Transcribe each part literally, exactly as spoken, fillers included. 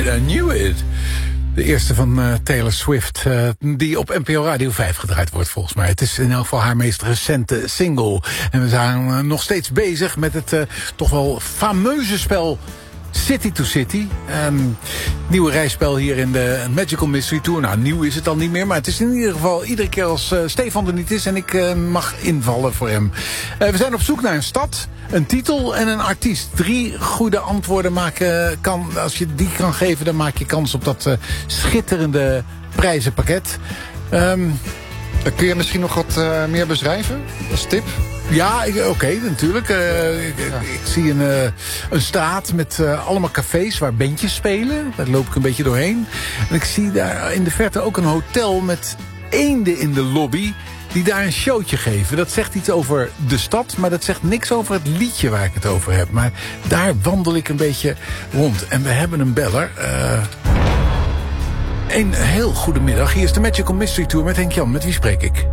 it, I knew it. De eerste van uh, Taylor Swift, uh, die op N P O Radio vijf gedraaid wordt volgens mij. Het is in elk geval haar meest recente single. En we zijn uh, nog steeds bezig met het uh, toch wel fameuze spel City to City. Um, nieuwe reisspel hier in de Magical Mystery Tour. Nou, nieuw is het dan niet meer, maar het is in ieder geval iedere keer als uh, Stefan er niet is en ik uh, mag invallen voor hem. Uh, we zijn op zoek naar een stad, een titel en een artiest. Drie goede antwoorden maken kan, als je die kan geven, dan maak je kans op dat uh, schitterende prijzenpakket. Um, Kun je misschien nog wat uh, meer beschrijven als tip? Ja, oké, okay, natuurlijk. Uh, ik, ja. ik zie een, uh, een straat met uh, allemaal cafés waar bandjes spelen. Daar loop ik een beetje doorheen. En ik zie daar in de verte ook een hotel met eenden in de lobby die daar een showtje geven. Dat zegt iets over de stad, maar dat zegt niks over het liedje waar ik het over heb. Maar daar wandel ik een beetje rond. En we hebben een beller. Uh, een heel goede middag. Hier is de Magical Mystery Tour met Henk Jan. Met wie spreek ik?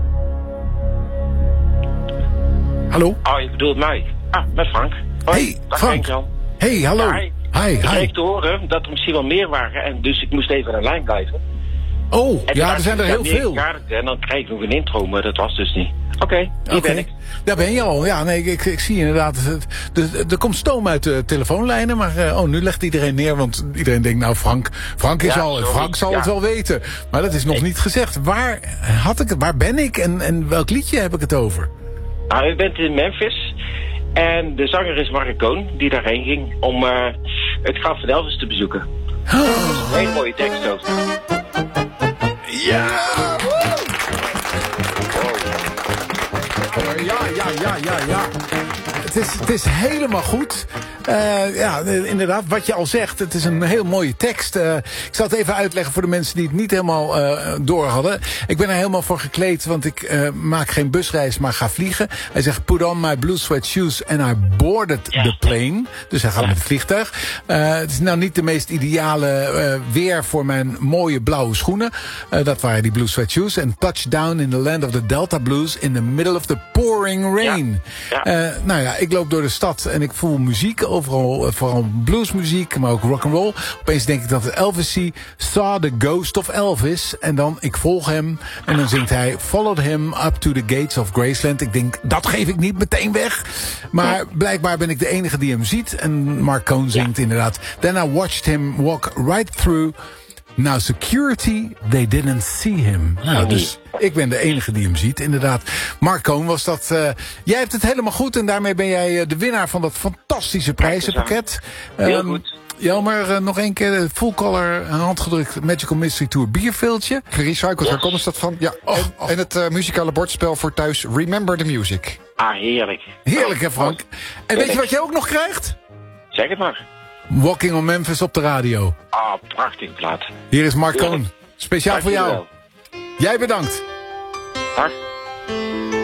Hallo? Oh, je bedoelt mij. Ah, met Frank. Hoi, hey, Frank. Hey, hallo. Ja, hi. Hi, ik hi. kreeg te horen dat er misschien wel meer waren. En dus ik moest even aan de lijn blijven. Oh, en ja, er zijn er heel veel. En dan krijg ik nog een intro, maar dat was dus niet. Oké, okay, hier okay. ben ik. Daar ben je al. Ja, nee, ik, ik zie inderdaad. Er komt stoom uit de telefoonlijnen. Maar uh, oh, nu legt iedereen neer. Want iedereen denkt, nou, Frank, Frank, is ja, al, sorry. Frank zal ja. het wel weten. Maar dat is nog ik... niet gezegd. Waar, had ik het, waar ben ik en, en welk liedje heb ik het over? Nou, u bent in Memphis. En de zanger is Mark Cohn, die daarheen ging om uh, het graf van Elvis te bezoeken. Oh. Dat is een hele mooie tekst ook. Ja! Ja, ja, ja, ja, ja. Het is, het is helemaal goed. Uh, ja, inderdaad, wat je al zegt, het is een heel mooie tekst. Uh, ik zal het even uitleggen voor de mensen die het niet helemaal uh, door hadden. Ik ben er helemaal voor gekleed, want ik uh, maak geen busreis, maar ga vliegen. Hij zegt, put on my blue sweat shoes and I boarded ja. the plane. Dus hij gaat ja. met het vliegtuig. Uh, het is nou niet de meest ideale uh, weer voor mijn mooie blauwe schoenen. Uh, dat waren die blue sweat shoes. En touchdown in the land of the Delta Blues in the middle of the pouring rain. Ja. Ja. Uh, nou ja, ik loop door de stad en ik voel muziek. Overal, vooral bluesmuziek, maar ook rock'n'roll. Opeens denk ik dat het Elvis zie. Saw the ghost of Elvis. En dan, ik volg hem. En dan zingt hij, followed him up to the gates of Graceland. Ik denk, dat geef ik niet meteen weg. Maar ja. blijkbaar ben ik de enige die hem ziet. En Mark Cohn zingt ja. inderdaad. Then I watched him walk right through. Now security, they didn't see him. Nou, dus ik ben de enige die hem ziet, inderdaad. Mark Cohn was dat. Uh, jij hebt het helemaal goed en daarmee ben jij de winnaar van dat fantastische prijzenpakket. Heel um, goed. Jelmer, uh, nog één keer full color, handgedrukt Magical Mystery Tour bierveeltje. Gerecycled, waar komt dat van? Ja, oh, en, oh. en het uh, muzikale bordspel voor thuis, Remember the Music. Ah, heerlijk. Heerlijk, hè Frank? En weet je wat je ook nog krijgt? Zeg het maar. Walking on Memphis op de radio. Ah, prachtig plaat. Hier is Mark Cohn. Speciaal Dank voor jou. Wel. Jij bedankt. Dag.